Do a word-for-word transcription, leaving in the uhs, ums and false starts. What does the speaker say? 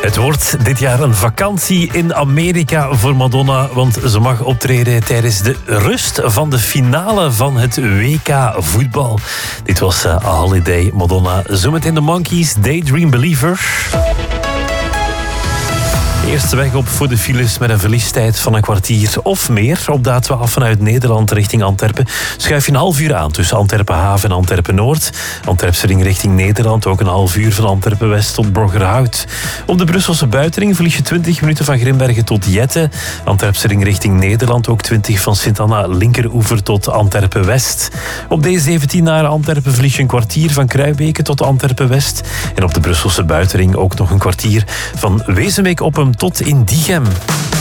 Het wordt dit jaar een vakantie in Amerika voor Madonna, want ze mag optreden tijdens de rust van de finale van het W K voetbal. Dit was uh, A Holiday, Madonna. Zometeen de Monkeys, Daydream Believer. Eerst weg op voor de files met een verliestijd van een kwartier of meer. Op de A twaalf vanuit Nederland richting Antwerpen schuif je een half uur aan tussen Antwerpen Haven en Antwerpen Noord. Antwerpse ring richting Nederland ook een half uur van Antwerpen West tot Broggerhout. Op de Brusselse buitenring verlies je twintig minuten van Grimbergen tot Jette. Antwerpse ring richting Nederland ook twintig van Sint-Anna linkeroever tot Antwerpen West. Op de E zeventien naar Antwerpen verlies je een kwartier van Kruibeke tot Antwerpen West. En op de Brusselse buitenring ook nog een kwartier van Wezenbeek op hem tot in Diegem.